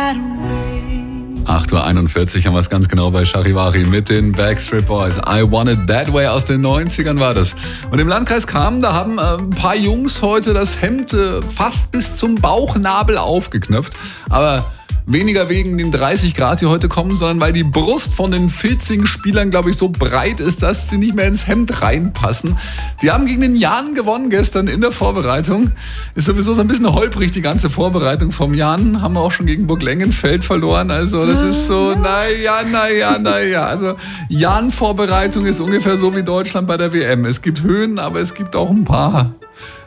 8:41 Uhr haben wir es ganz genau bei Charivari mit den Backstreet Boys. I Want It That Way aus den 90ern war das. Und im Landkreis Kamen, da haben ein paar Jungs heute das Hemd fast bis zum Bauchnabel aufgeknöpft. Aber weniger wegen den 30 Grad, die heute kommen, sondern weil die Brust von den filzigen Spielern, glaube ich, so breit ist, dass sie nicht mehr ins Hemd reinpassen. Die haben gegen den Jan gewonnen gestern in der Vorbereitung. Ist sowieso so ein bisschen holprig, die ganze Vorbereitung vom Jan. Haben wir auch schon gegen Burglengenfeld verloren. Also das ist so, naja. Also Jan-Vorbereitung ist ungefähr so wie Deutschland bei der WM. Es gibt Höhen, aber es gibt auch ein paar